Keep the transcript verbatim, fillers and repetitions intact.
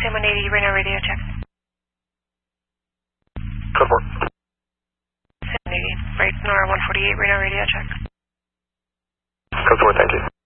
ten one eighty, Reno radio check. Code four. ten one eighty, right, Nora one forty-eight, Reno radio check. Code four, thank you.